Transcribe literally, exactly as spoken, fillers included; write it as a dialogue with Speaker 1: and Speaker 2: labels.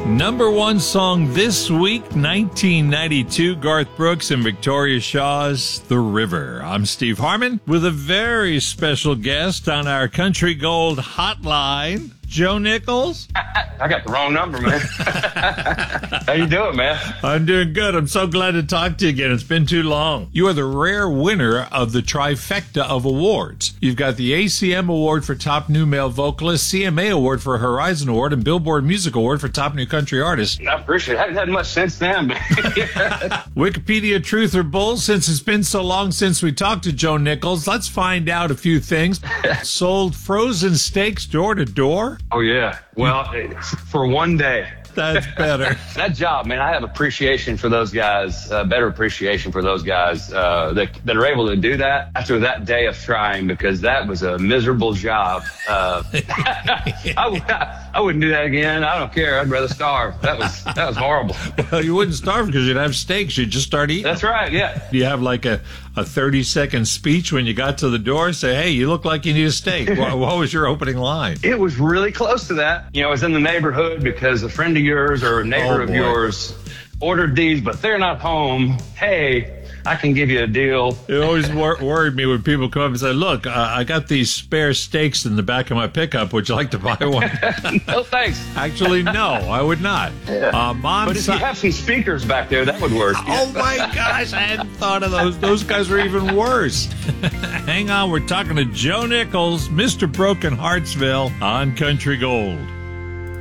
Speaker 1: Number one song this week, nineteen ninety-two, Garth Brooks and Victoria Shaw's The River. I'm Steve Harmon with a very special guest on our Country Gold hotline, Joe Nichols.
Speaker 2: I got the wrong number, man. How you doing, man?
Speaker 1: I'm doing good. I'm so glad to talk to you again. It's been too long. You are the rare winner of the trifecta of awards. You've got the A C M Award for Top New Male Vocalist, C M A Award for Horizon Award, and Billboard Music Award for Top New Country Artist.
Speaker 2: I appreciate it. I haven't had much since then, man.
Speaker 1: Wikipedia Truth or Bull, since it's been so long since we talked to Joe Nichols, let's find out a few things. Sold frozen steaks door to door?
Speaker 2: Oh, yeah. Well, for one day.
Speaker 1: That's better.
Speaker 2: That job, man, I have appreciation for those guys, uh, better appreciation for those guys uh, that, that are able to do that after that day of trying, because that was a miserable job. Uh, I, I wouldn't do that again. I don't care. I'd rather starve. That was that was horrible.
Speaker 1: Well, you wouldn't starve because you'd have steaks. You'd just start eating.
Speaker 2: That's right, yeah.
Speaker 1: Do you have like a, a thirty-second speech when you got to the door? Say, hey, you look like you need a steak. what, what was your opening line?
Speaker 2: It was really close to that. You know, I was in the neighborhood because a friend of yours or a neighbor
Speaker 1: Oh,
Speaker 2: of
Speaker 1: boy.
Speaker 2: yours ordered these, but they're not home. Hey, I can give you a deal.
Speaker 1: It always wor- worried me when people come up and say, look, uh, I got these spare steaks in the back of my pickup. Would you like to buy one?
Speaker 2: No, thanks.
Speaker 1: Actually, no, I would not.
Speaker 2: Yeah.
Speaker 1: Uh, Mom,
Speaker 2: But if
Speaker 1: si-
Speaker 2: you have some speakers back there, that would work.
Speaker 1: Oh, my gosh, I hadn't thought of those. Those guys were even worse. Hang on, we're talking to Joe Nichols, Mister Broken Heartsville on Country Gold.